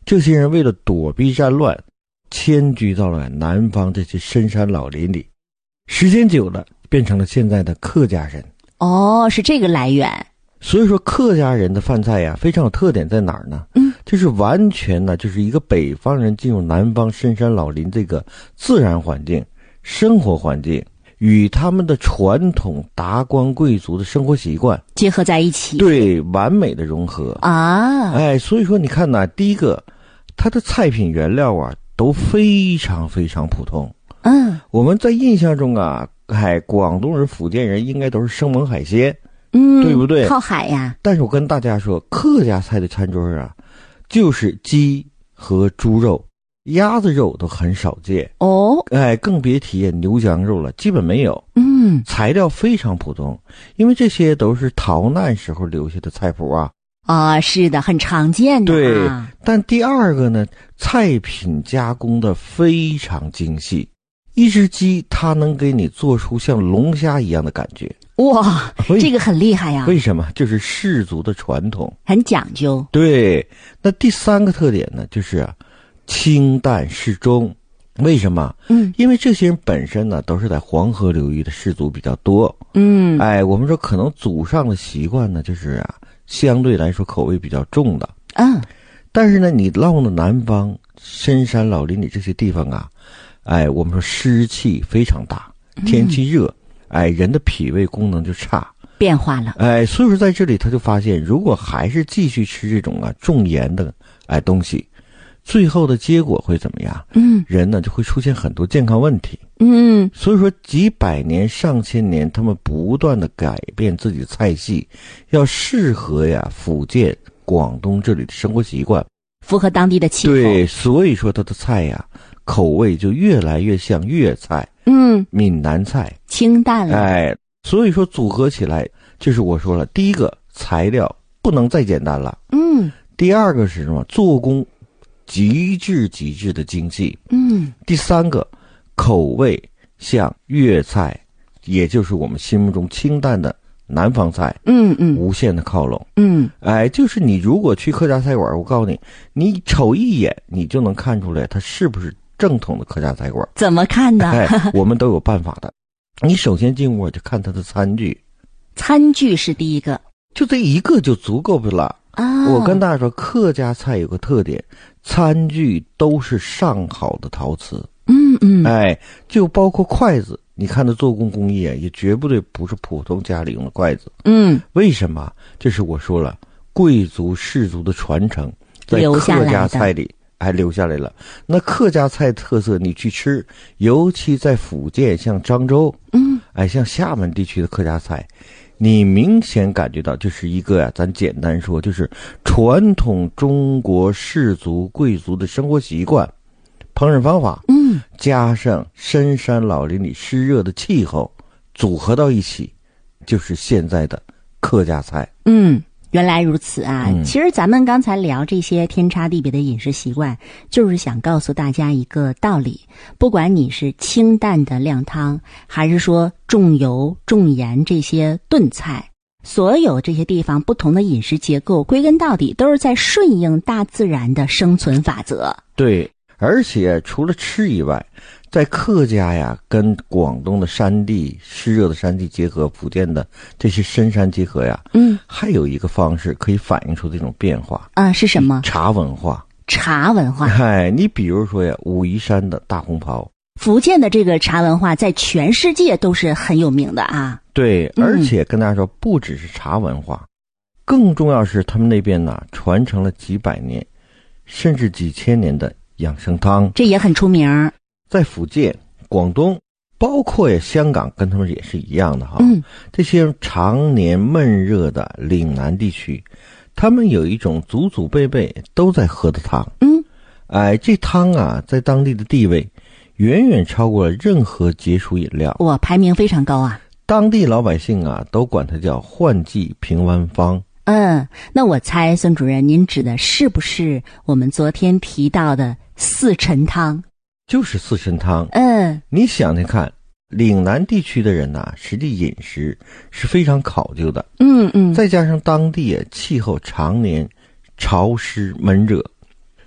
这些人为了躲避战乱，迁居到了南方这些深山老林里，时间久了变成了现在的客家人。 哦，是这个来源。 所以说客家人的饭菜呀，非常有特点在哪儿呢？就是完全呢，就是一个北方人进入南方深山老林这个自然环境、生活环境，与他们的传统达官贵族的生活习惯结合在一起， 对，完美的融合啊！ 哎，所以说你看呢，第一个，它的菜品原料啊都非常非常普通。我们在印象中啊，广东人、福建人应该都是生猛海鲜，对不对？ 靠海呀。 但是我跟大家说，客家菜的餐桌啊，就是鸡和猪肉、鸭子肉都很少见哦。 更别提牛羊肉了，基本没有。材料非常普通，因为这些都是逃难时候留下的菜谱啊。 是的，很常见的。 对，但第二个呢，菜品加工的非常精细。一只鸡它能给你做出像龙虾一样的感觉。 哇，这个很厉害呀。 为什么？就是氏族的传统， 很讲究。 对，那第三个特点呢，就是清淡适中。为什么？因为这些人本身呢都是在黄河流域的氏族比较多。我们说可能祖上的习惯呢，就是相对来说口味比较重的。但是呢，你到了南方深山老林里这些地方啊，我们说湿气非常大，天气热，人的脾胃功能就差， 变化了。 所以说在这里他就发现，如果还是继续吃这种重盐的东西，最后的结果会怎么样？人呢就会出现很多健康问题。所以说几百年、上千年，他们不断的改变自己的菜系，要适合福建、广东这里的生活习惯， 符合当地的气候。 对，所以说他的菜口味就越来越像粤菜、闽南菜， 清淡了。 所以说组合起来，就是我说了，第一个材料不能再简单了。第二个是什么？做工极致的精细。第三个口味像粤菜，也就是我们心目中清淡的南方菜。无限的靠拢。就是你如果去客家菜馆，我告诉你，你瞅一眼你就能看出来它是不是正统的客家菜馆。 怎么看呢？ 我们都有办法的。你首先进屋就看它的餐具。 餐具是第一个， 就这一个就足够了。我跟大家说，客家菜有个特点，餐具都是上好的陶瓷。就包括筷子，你看它做工工艺也绝不是普通家里用的筷子。为什么？就是我说了，贵族氏族的传承在客家菜里还留下来了。那客家菜特色你去吃，尤其在福建，像漳州，像厦门地区的客家菜，你明显感觉到就是一个咱简单说，就是传统中国氏族贵族的生活习惯、烹饪方法，加上深山老林里湿热的气候组合到一起，就是现在的客家菜。 原来如此啊。其实咱们刚才聊这些天差地别的饮食习惯，就是想告诉大家一个道理，不管你是清淡的靓汤，还是说重油重盐这些炖菜，所有这些地方不同的饮食结构，归根到底都是在顺应大自然的生存法则。 对，而且除了吃以外，在客家跟广东的山地湿热的山地结合，福建的这些深山结合还有一个方式可以反映出这种变化是什么？ 茶文化。 茶文化。 你比如说武夷山的大红袍， 福建的这个茶文化在全世界都是很有名的啊。 对，而且跟大家说，不只是茶文化，更重要是他们那边传承了几百年甚至几千年的养生汤， 这也很出名。 在福建、广东，包括香港，跟他们也是一样的这些常年闷热的岭南地区，他们有一种祖祖辈辈都在喝的汤。这汤在当地的地位远远超过了任何解暑饮料， 排名非常高啊。 当地老百姓都管它叫换季平安方。 那我猜孙主任您指的是不是我们昨天提到的四陈汤？ 就是四陈汤。你想想看，岭南地区的人实际饮食是非常考究的。再加上当地气候常年潮湿闷热，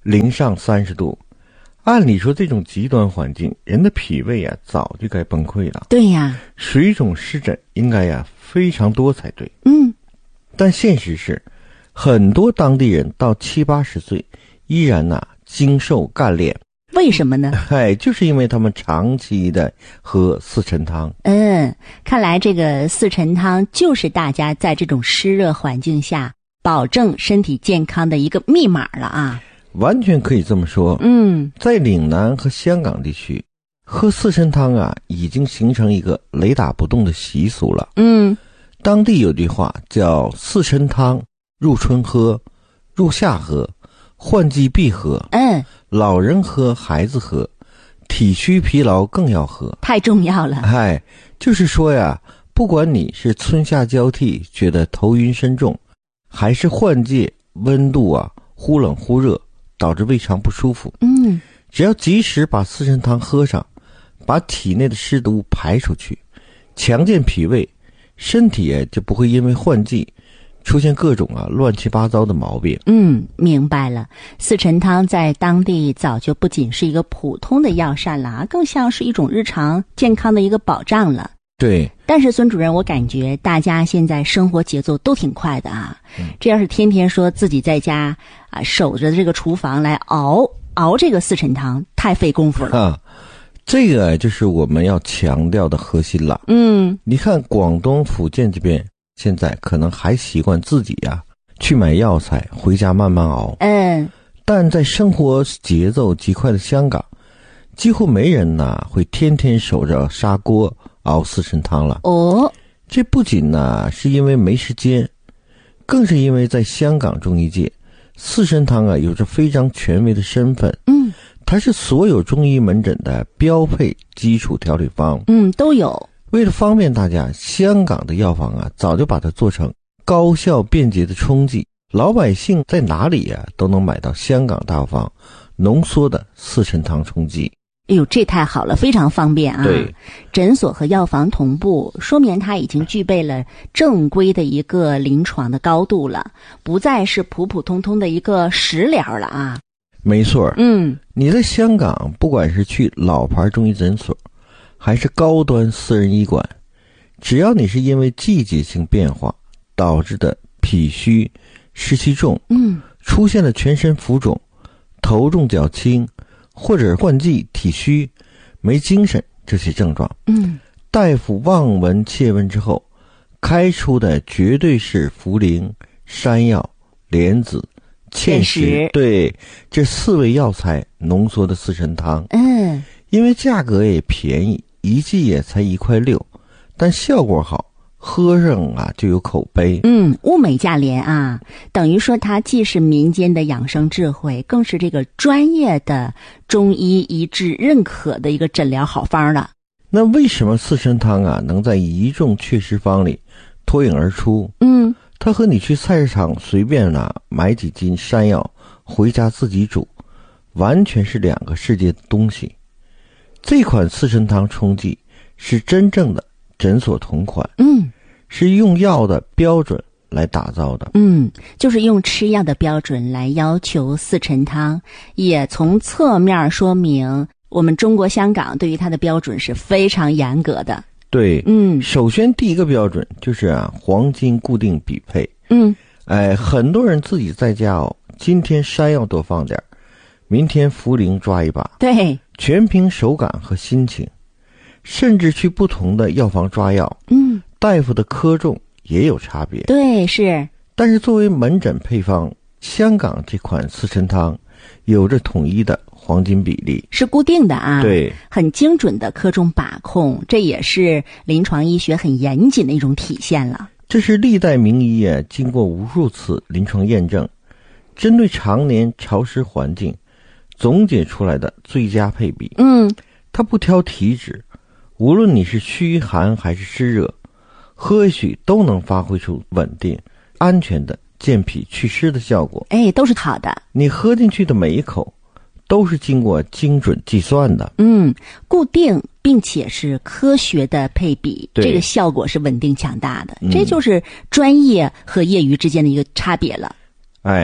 零上30度。按理说这种极端环境，人的脾胃啊早就该崩溃了。 对呀， 水肿湿疹应该呀非常多才对。但现实是，很多当地人到70、80岁依然精瘦干练。 为什么呢？ 就是因为他们长期的喝四陈汤。 看来这个四陈汤就是大家在这种湿热环境下保证身体健康的一个密码了啊。 完全可以这么说。在岭南和香港地区，喝四陈汤已经形成一个雷打不动的习俗了。当地有句话叫四陈汤，入春喝，入夏喝，换季必喝。老人喝，孩子喝，体虚疲劳更要喝， 太重要了。 就是说呀，不管你是春夏交替觉得头晕身重，还是换季温度忽冷忽热导致胃肠不舒服，只要及时把四陈汤喝上，把体内的湿毒排出去，强健脾胃，身体就不会因为换季出现各种乱七八糟的毛病。 明白了。四陈汤在当地早就不仅是一个普通的药膳了，更像是一种日常健康的一个保障了。 对。 但是孙主任，我感觉大家现在生活节奏都挺快的这要是天天说自己在家守着这个厨房来熬这个四陈汤，太费功夫了。 这个就是我们要强调的核心了。你看广东、福建这边现在可能还习惯自己去买药材回家慢慢熬。但在生活节奏极快的香港，几乎没人会天天守着砂锅熬四陈汤了。这不仅是因为没时间，更是因为在香港中医界，四陈汤有着非常权威的身份。它是所有中医门诊的标配基础调理方。 都有。 为了方便大家，香港的药房早就把它做成高效便捷的冲剂，老百姓在哪里都能买到香港大药房浓缩的四陈汤冲剂。 哎呦，这太好了，非常方便对， 诊所和药房同步，说明它已经具备了正规的一个临床的高度了，不再是普普通通的一个食疗了没错。你在香港不管是去老牌中医诊所还是高端私人医馆，只要你是因为季节性变化导致的脾虚、湿气重，出现了全身浮肿、头重脚轻，或者换季体虚、没精神这些症状，大夫望闻切问之后，开出的绝对是茯苓、山药、莲子、芡实，对，这4味药材浓缩的四陈汤。因为价格也便宜，一剂也才1.6块，但效果好，喝上就有口碑。 物美价廉等于说它既是民间的养生智慧，更是这个专业的中医一致认可的一个诊疗好方了。 那为什么四陈汤能在一众祛湿方里脱颖而出？它和你去菜市场随便买几斤山药回家自己煮，完全是2个世界的东西。这款四陈汤冲剂是真正的诊所同款，是用药的标准来打造的。 就是用吃药的标准来要求四陈汤，也从侧面说明我们中国香港对于它的标准是非常严格的。 对，首先第一个标准就是黄金固定比配。很多人自己在家今天山药多放点，明天茯苓抓一把， 对， 全凭手感和心情，甚至去不同的药房抓药，大夫的科重也有差别。 对，是。 但是作为门诊配方，香港这款四陈汤有着统一的黄金比例， 是固定的对， 很精准的科重把控，这也是临床医学很严谨的一种体现了。 这是历代名医经过无数次临床验证，针对常年潮湿环境总结出来的最佳配比。它不挑体质，无论你是虚寒还是湿热，喝下去都能发挥出稳定、安全的健脾祛湿的效果。 都是好的。 你喝进去的每一口都是经过精准计算的。 固定并且是科学的配比，这个效果是稳定强大的。这就是专业和业余之间的一个差别了。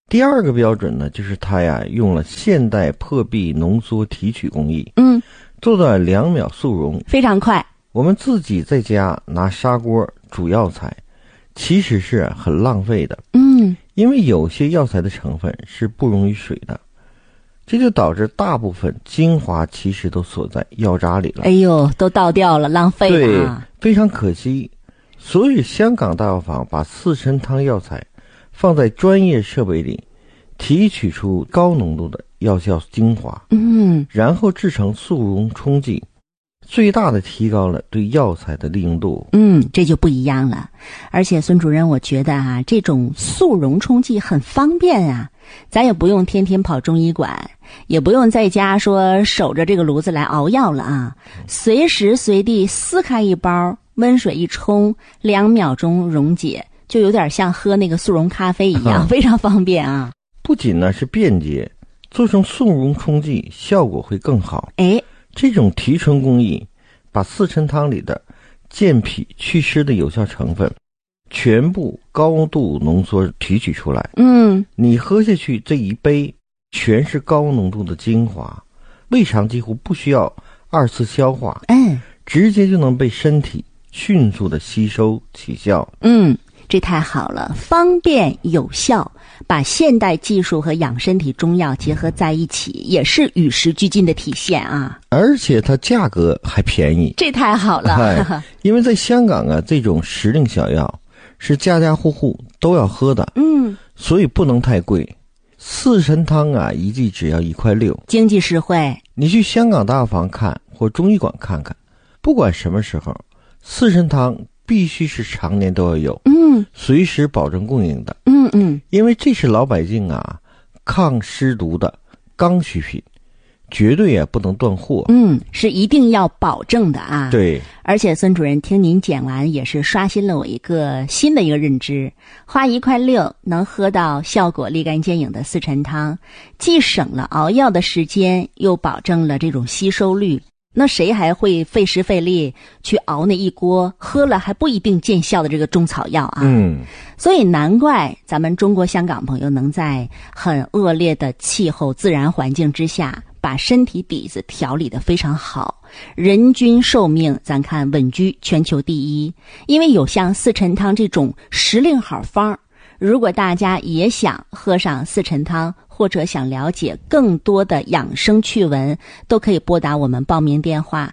第二个标准呢，就是它呀用了现代破壁浓缩提取工艺，做到2秒速溶， 非常快。 我们自己在家拿砂锅煮药材，其实是很浪费的，因为有些药材的成分是不溶于水的，这就导致大部分精华其实都锁在药渣里了。 哎呦，都倒掉了，浪费了啊！ 对，非常可惜。所以香港大药房把四神汤药材放在专业设备里，提取出高浓度的药效精华，然后制成速溶冲剂，最大的提高了对药材的利用度。 这就不一样了。而且孙主任，我觉得啊，这种速溶冲剂很方便啊，咱也不用天天跑中医馆，也不用在家说守着这个炉子来熬药了啊，随时随地撕开一包，温水一冲，2秒钟溶解，就有点像喝那个速溶咖啡一样，非常方便啊。 不仅呢是便捷，做成速溶冲剂效果会更好。这种提纯工艺把四神汤里的健脾祛湿的有效成分全部高度浓缩提取出来。你喝下去这一杯全是高浓度的精华，胃肠几乎不需要2次消化，直接就能被身体迅速的吸收起效。 这太好了，方便有效，把现代技术和养身体中药结合在一起，也是与时俱进的体现啊！ 而且它价格还便宜， 这太好了。 因为在香港啊，这种时令小药是家家户户都要喝的，所以不能太贵。四神汤啊，一剂只要1.6块， 经济实惠。你去香港大药房看或中医馆看看，不管什么时候，四神汤必须是常年都要有，随时保证供应的，因为这是老百姓啊抗湿毒的刚需品，绝对也不能断货。 是一定要保证的啊。 对， 而且孙主任听您讲完，也是刷新了我一个新的一个认知，花1.6块能喝到效果立竿见影的四神汤，既省了熬药的时间，又保证了这种吸收率。那谁还会费时费力去熬那一锅喝了还不一定见效的这个中草药啊？所以难怪咱们中国香港朋友能在很恶劣的气候自然环境之下，把身体底子调理得非常好，人均寿命咱看稳居全球第一。因为有像四神汤这种时令好方，如果大家也想喝上四神汤，或者想了解更多的养生趣闻，都可以拨打我们报名电话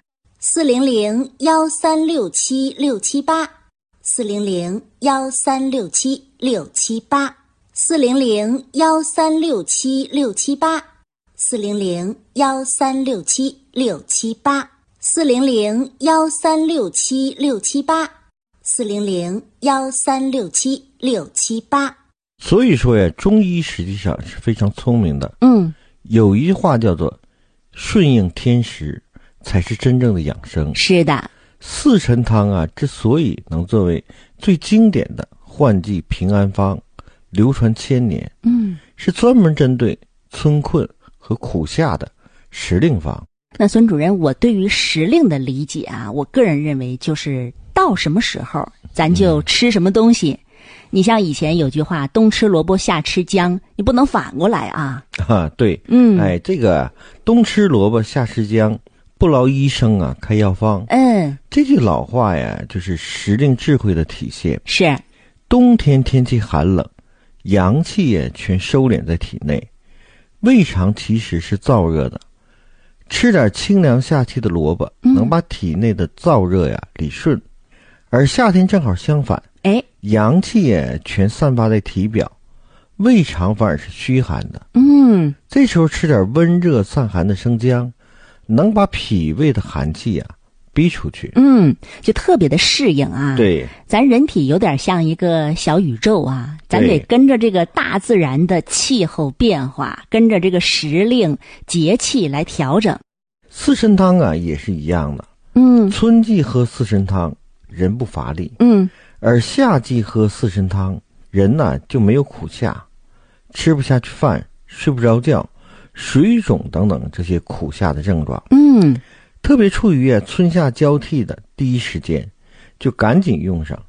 400-1367-678 400-1367-678 400-1367-678 400-1367-678 400-1367-678 400-1367-678。 所以说呀，中医实际上是非常聪明的。有一句话叫做顺应天时才是真正的养生。 是的， 四神汤啊，之所以能作为最经典的换季平安方，流传千年，是专门针对春困和苦夏的时令方。 那孙主任，我对于时令的理解啊，我个人认为就是到什么时候咱就吃什么东西。你像以前有句话，冬吃萝卜夏吃姜，你不能反过来啊。 对，这个冬吃萝卜夏吃姜，不劳医生啊开药方。这句老话呀，就是时令智慧的体现。 是， 冬天天气寒冷，阳气也全收敛在体内，胃肠其实是燥热的，吃点清凉下气的萝卜，能把体内的燥热呀理顺。而夏天正好相反，阳气也全散发在体表，胃肠反而是虚寒的。这时候吃点温热散寒的生姜，能把脾胃的寒气啊逼出去。 就特别的适应啊。 对， 咱人体有点像一个小宇宙啊，咱得跟着这个大自然的气候变化，跟着这个时令节气来调整。 四神汤啊也是一样的。春季喝四神汤人不乏力，而夏季喝四神汤人呢就没有苦夏，吃不下去饭，睡不着觉，水肿等等这些苦夏的症状。特别处于春夏交替的第一时间，就赶紧用上，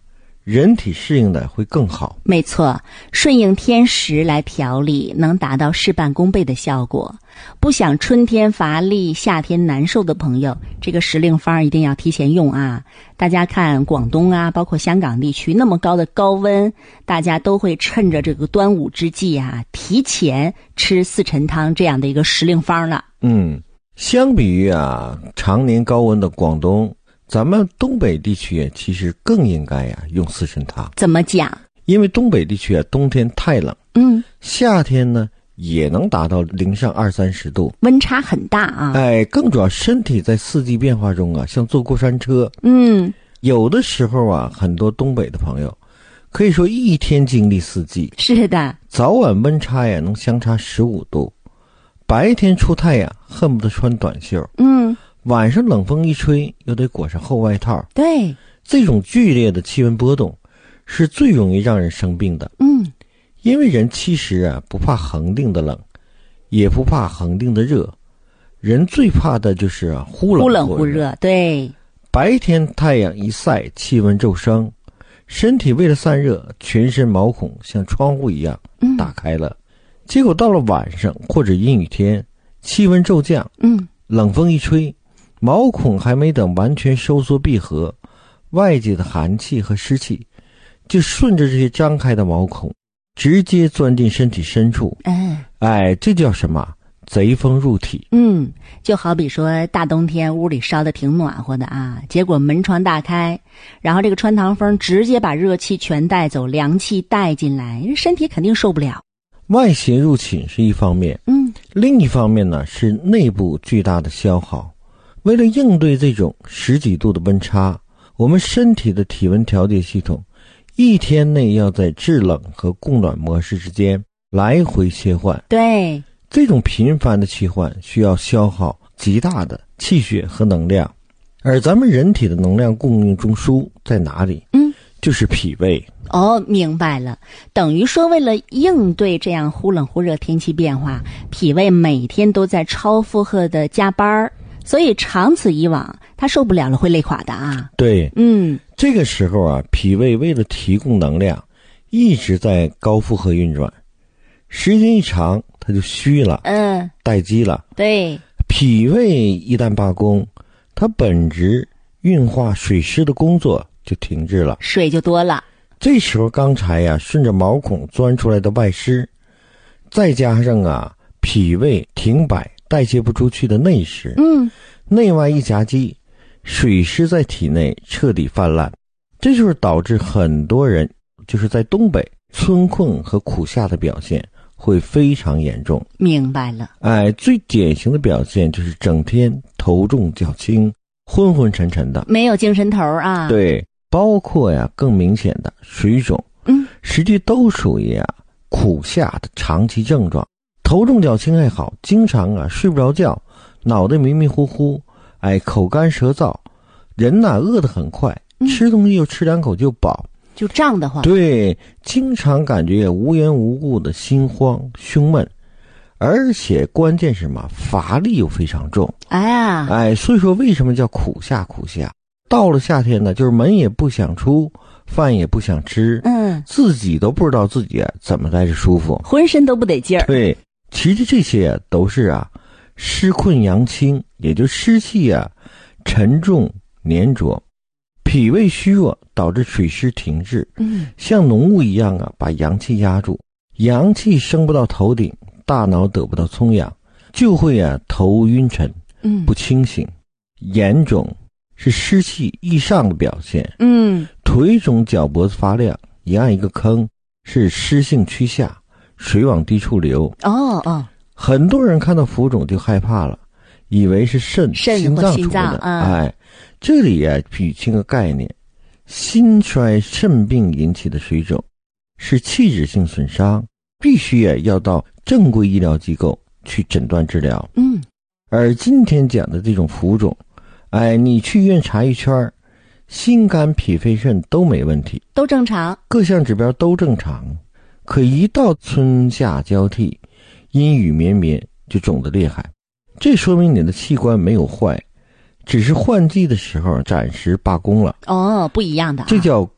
人体适应的会更好。 没错，顺应天时来调理，能达到事半功倍的效果。不想春天乏力、夏天难受的朋友，这个时令方一定要提前用啊！大家看广东啊，包括香港地区那么高的高温，大家都会趁着这个端午之际啊，提前吃四陈汤这样的一个时令方了。 相比于啊常年高温的广东，咱们东北地区其实更应该用四陈汤。 怎么讲？ 因为东北地区冬天太冷，夏天呢也能达到零上20-30度， 温差很大啊。 更主要身体在四季变化中啊，像坐过山车。有的时候啊，很多东北的朋友可以说一天经历四季。 是的， 早晚温差能相差15度，白天出太阳恨不得穿短袖，晚上冷风一吹又得裹上厚外套。 对， 这种剧烈的气温波动是最容易让人生病的。因为人其实不怕恒定的冷，也不怕恒定的热，人最怕的就是忽冷忽热。 对， 白天太阳一晒，气温骤升，身体为了散热，全身毛孔像窗户一样打开了。结果到了晚上或者阴雨天，气温骤降，冷风一吹，毛孔还没等完全收缩闭合，外界的寒气和湿气就顺着这些张开的毛孔直接钻进身体深处。这叫什么？贼风入体。 就好比说大冬天屋里烧得挺暖和的啊，结果门窗大开，然后这个穿堂风直接把热气全带走，凉气带进来，身体肯定受不了。 外邪入侵是一方面，另一方面呢是内部巨大的消耗。为了应对这种10几度的温差，我们身体的体温调节系统一天内要在制冷和供暖模式之间来回切换。 对， 这种频繁的切换需要消耗极大的气血和能量，而咱们人体的能量供应中枢在哪里？就是脾胃。 明白了，等于说为了应对这样忽冷忽热天气变化，脾胃每天都在超负荷的加班，所以长此以往它受不了了，会累垮的啊。对， 这个时候脾胃为了提供能量一直在高负荷运转，时间一长它就虚了，待机了。 对， 脾胃一旦罢工，它本质运化水湿的工作就停滞了， 水就多了。 这时候刚才顺着毛孔钻出来的外湿，再加上脾胃停摆代谢不出去的内湿，内外一夹击，水湿在体内彻底泛滥，这就是导致很多人就是在东北春困和苦夏的表现会非常严重。 明白了。 最典型的表现就是整天头重脚轻，昏昏沉沉的， 没有精神头啊。 对，包括更明显的水肿，实际都属于苦夏的长期症状。头重脚轻还好，经常睡不着觉，脑袋迷迷糊糊，口干舌燥，人饿得很快，吃东西又吃2口就饱， 就胀得慌。 对，经常感觉无缘无故的心慌胸闷，而且关键是什么？乏力又非常重。所以说为什么叫苦夏？到了夏天呢，就是门也不想出，饭也不想吃，自己都不知道自己怎么在这舒服， 浑身都不得劲儿。 对，其实这些都是湿困阳清，也就湿气沉重粘着，脾胃虚弱导致水湿停滞，像浓雾一样把阳气压住，阳气升不到头顶，大脑得不到充氧，就会头晕沉，不清醒。眼肿是湿气易上的表现，腿肿脚脖子发亮，一按一个坑，是湿性趋下，水往低处流。很多人看到浮肿就害怕了，以为是心脏出的。这里捋清个概念，心衰肾病引起的水肿是器质性损伤，必须要到正规医疗机构去诊断治疗。而今天讲的这种浮肿，你去医院查一圈，心肝脾肺肾都没问题， 都正常， 各项指标都正常，可一到春夏交替，阴雨绵绵就肿得厉害，这说明你的器官没有坏，只是换季的时候暂时罢工了。 不一样的这叫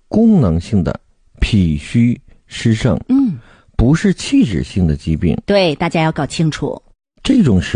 功能性的脾虚湿盛，不是器质性的疾病。 对，大家要搞清楚。 这种是